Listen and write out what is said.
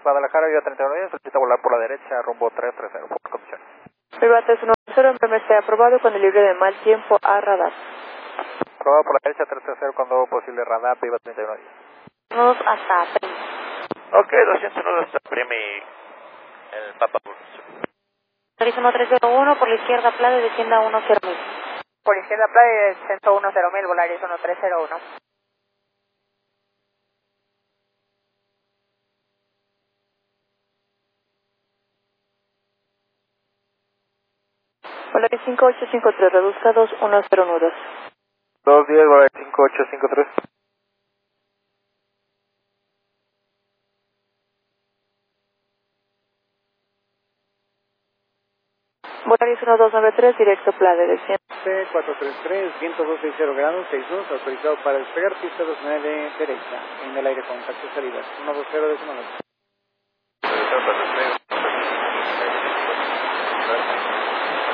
Guadalajara, vía 39, solicita volar por la derecha, rumbo 330, por condición. Viva 310, MMC aprobado con el libre de mal tiempo a radar. Aprobado por la derecha 330 cuando posible radar, Viva 39. Vamos hasta 30. Ok, 209 hasta Primi, el Papa Burgos. Turismo 301 por la izquierda, Playa, descienda 10.000. Por izquierda, Playa, descenso 10.000, Volaris 1301. Volaris 5853, reduzca 2110 nudos. 210, Volaris 5853. Volaris 1293, directo Playa, descienda. C433, viento 260 grados, 6 nudos, autorizado para despegar, pista 29 derecha, en el aire contacto salida, 120 decimal.